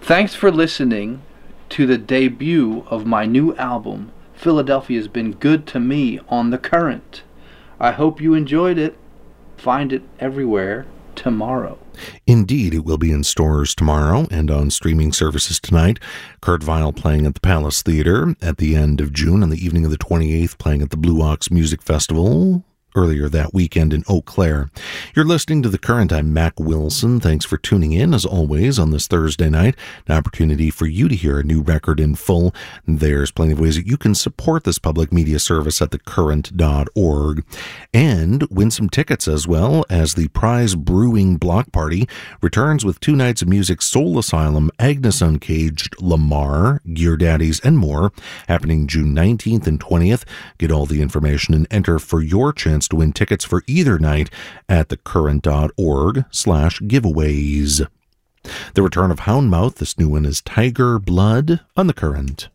Thanks for listening to the debut of my new album, Philadelphia's Been Good to Me, on The Current. I hope you enjoyed it. Find it everywhere tomorrow. Indeed, it will be in stores tomorrow and on streaming services tonight. Kurt Weill playing at the Palace Theatre at the end of June, on the evening of the 28th, playing at the Blue Ox Music Festival earlier that weekend in Eau Claire. You're listening to The Current. I'm Mac Wilson. Thanks for tuning in, as always, on this Thursday night. An opportunity for you to hear a new record in full. There's plenty of ways that you can support this public media service at thecurrent.org and win some tickets, as well as the Prize Brewing Block Party returns with 2 nights of music: Soul Asylum, Agnes Uncaged, Lamar, Gear Daddies, and more, happening June 19th and 20th. Get all the information and enter for your chance to win tickets for either night at thecurrent.org/giveaways. The return of Houndmouth. This new one is Tiger Blood on The Current.